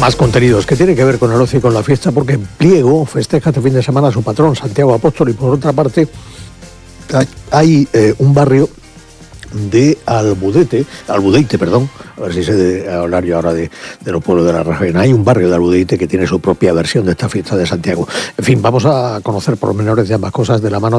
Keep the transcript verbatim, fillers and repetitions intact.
Más contenidos que tienen que ver con el ocio y con la fiesta, porque Pliego festeja este fin de semana a su patrón, Santiago Apóstol, y por otra parte hay, hay eh, un barrio de Albudete, Albudeite, perdón, a ver si sé de hablar yo ahora de, de los pueblos de la región. Hay un barrio de Albudeite que tiene su propia versión de esta fiesta de Santiago. En fin, vamos a conocer pormenores de ambas cosas de la mano